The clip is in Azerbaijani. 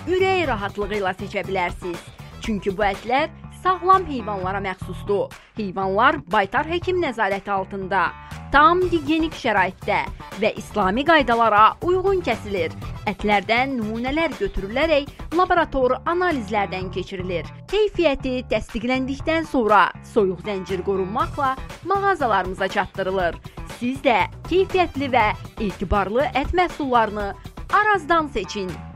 ürək rahatlığı ilə seçə bilərsiniz. Çünki bu ətlər sağlam heyvanlara məxsusdur. Heyvanlar baytar həkim nəzarəti altında, tam gigiyenik şəraitdə və İslami qaydalara uyğun kəsilir. Ətlərdən nümunələr götürülərək laborator analizlərdən keçirilir. Keyfiyyəti təsdiqləndikdən sonra soyuq zəncir qorunmaqla mağazalarımıza çatdırılır. Siz də keyfiyyətli və etibarlı ət məhsullarını Arazdan seçin.